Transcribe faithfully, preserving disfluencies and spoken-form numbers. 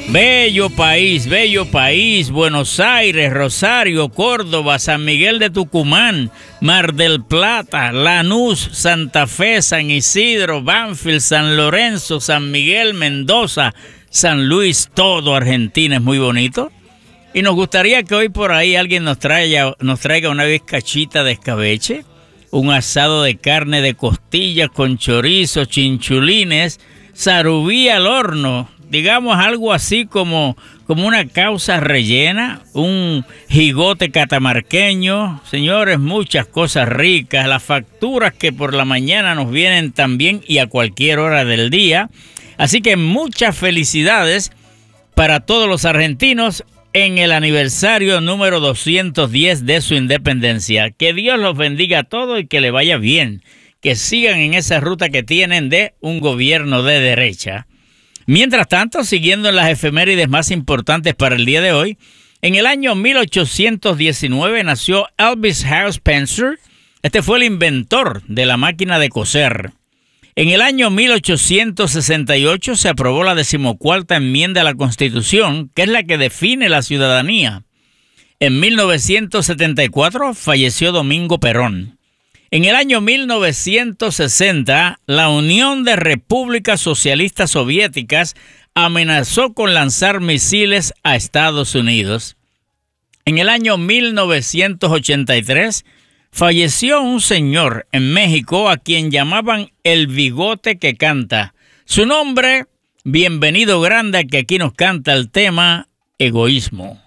Bello país, bello país, Buenos Aires, Rosario, Córdoba, San Miguel de Tucumán, Mar del Plata, Lanús, Santa Fe, San Isidro, Banfield, San Lorenzo, San Miguel, Mendoza, San Luis, todo Argentina es muy bonito. Y nos gustaría que hoy por ahí alguien nos traiga, nos traiga una bizcachita de escabeche, un asado de carne de costillas con chorizo, chinchulines, sarubí al horno, digamos algo así como, como una causa rellena, un jigote catamarqueño, señores, muchas cosas ricas, las facturas que por la mañana nos vienen también y a cualquier hora del día. Así que muchas felicidades para todos los argentinos en el aniversario número doscientos diez de su independencia. Que Dios los bendiga a todos y que le vaya bien, que sigan en esa ruta que tienen de un gobierno de derecha. Mientras tanto, siguiendo en las efemérides más importantes para el día de hoy, en el año mil ochocientos diecinueve nació Elvis Howe Spencer. Este fue el inventor de la máquina de coser. En el año mil ochocientos sesenta y ocho se aprobó la decimocuarta enmienda a la Constitución, que es la que define la ciudadanía. En mil novecientos setenta y cuatro falleció Domingo Perón. En el año mil novecientos sesenta, la Unión de Repúblicas Socialistas Soviéticas amenazó con lanzar misiles a Estados Unidos. En el año mil novecientos ochenta y tres, falleció un señor en México a quien llamaban el bigote que canta. Su nombre, Bienvenido Granda, que aquí nos canta el tema Egoísmo.